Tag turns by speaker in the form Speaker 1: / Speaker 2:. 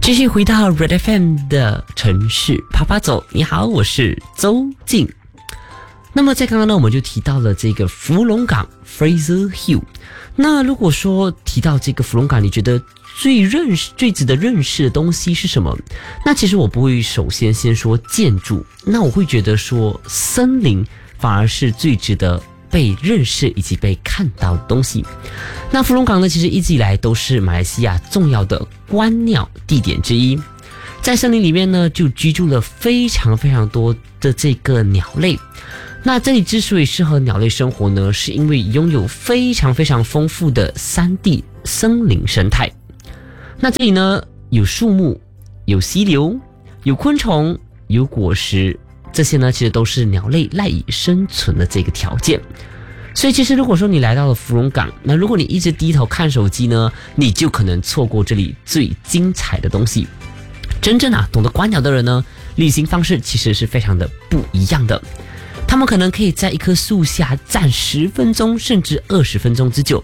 Speaker 1: 继续回到 Red FM 的城市啪啪走，你好，我是周静。那么在刚刚呢，我们就提到了这个福隆港 Fraser Hill。那如果说提到这个福隆港，你觉得最值得认识的东西是什么？那其实我不会首先说建筑，那我会觉得说森林反而是最值得被认识以及被看到的东西。那福隆港呢，其实一直以来都是马来西亚重要的观鸟地点之一。在森林里面呢，就居住了非常非常多的这个鸟类。那这里之所以适合鸟类生活呢，是因为拥有非常非常丰富的山地森林生态。那这里呢，有树木，有溪流，有昆虫，有果实，这些呢其实都是鸟类赖以生存的这个条件。所以其实如果说你来到了福隆港，那如果你一直低头看手机呢，你就可能错过这里最精彩的东西。真正懂得观鸟的人呢，旅行方式其实是非常的不一样的。他们可能可以在一棵树下站10分钟甚至20分钟之久，